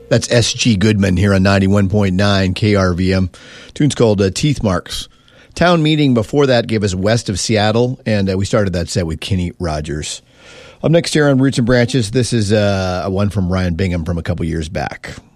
That's S.G. Goodman here on 91.9 KRVM. Tune's called Teeth Marks. Town Meeting before that gave us West of Seattle, and we started that set with Kenny Rogers. Up next here on Roots and Branches, this is one from Ryan Bingham from a couple years back.